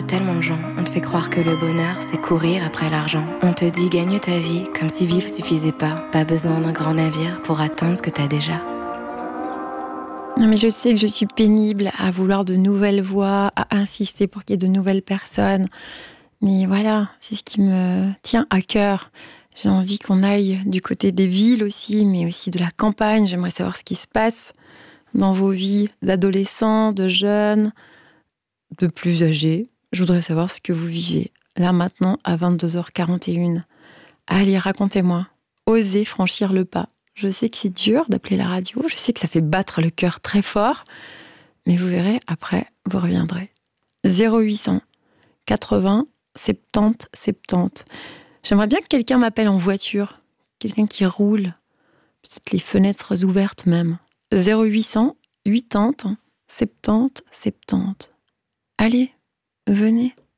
tellement de gens. On te fait croire que le bonheur, c'est courir après l'argent. On te dit gagne ta vie, comme si vivre suffisait pas. Pas besoin d'un grand navire pour atteindre ce que t'as déjà. Non, mais je sais que je suis pénible à vouloir de nouvelles voix, à insister pour qu'il y ait de nouvelles personnes. Mais voilà, c'est ce qui me tient à cœur. J'ai envie qu'on aille du côté des villes aussi, mais aussi de la campagne. J'aimerais savoir ce qui se passe dans vos vies d'adolescents, de jeunes, de plus âgés. Je voudrais savoir ce que vous vivez, là maintenant, à 22h41. Allez, racontez-moi. Osez franchir le pas. Je sais que c'est dur d'appeler la radio, je sais que ça fait battre le cœur très fort, mais vous verrez, après, vous reviendrez. 0800 80 70 70. J'aimerais bien que quelqu'un m'appelle en voiture, quelqu'un qui roule, peut-être les fenêtres ouvertes même. 0800 80 70 70. Allez, venez.